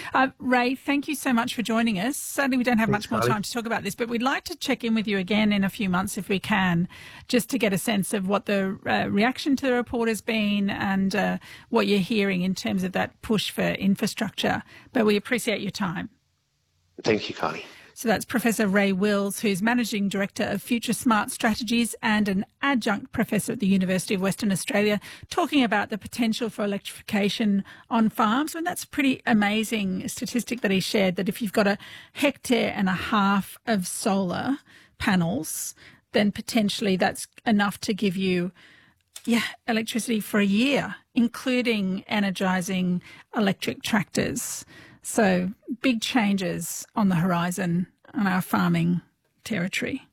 Ray, thank you so much for joining us. Sadly, we don't have Thanks, much more Kylie. time to talk about this, but we'd like to check in with you again in a few months if we can, just to get a sense of what the reaction to the report has been and what you're hearing in terms of that push for infrastructure. But we appreciate your time. Thank you, Kylie. So that's Professor Ray Wills, who's Managing Director of Future Smart Strategies and an adjunct professor at the University of Western Australia, talking about the potential for electrification on farms. And that's a pretty amazing statistic that he shared, that if you've got 1.5 hectares of solar panels, then potentially that's enough to give you electricity for a year, including energising electric tractors. So big changes on the horizon on our farming territory.